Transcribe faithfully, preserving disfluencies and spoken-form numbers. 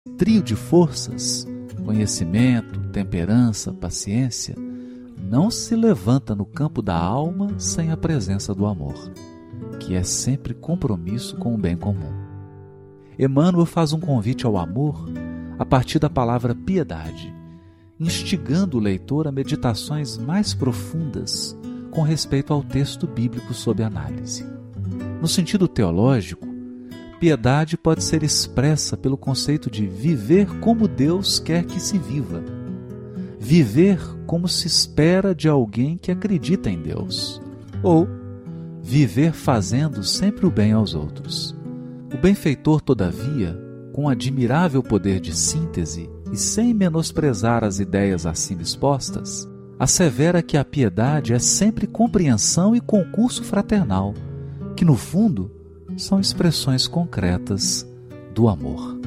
trio de forças, conhecimento, temperança, paciência, não se levanta no campo da alma sem a presença do amor, que é sempre compromisso com o bem comum. Emmanuel faz um convite ao amor a partir da palavra piedade, instigando o leitor a meditações mais profundas com respeito ao texto bíblico sob análise. No sentido teológico, piedade pode ser expressa pelo conceito de viver como Deus quer que se viva, viver como se espera de alguém que acredita em Deus, ou viver fazendo sempre o bem aos outros. O benfeitor, todavia, com admirável poder de síntese e sem menosprezar as ideias acima expostas, assevera que a piedade é sempre compreensão e concurso fraternal, que no fundo são expressões concretas do amor.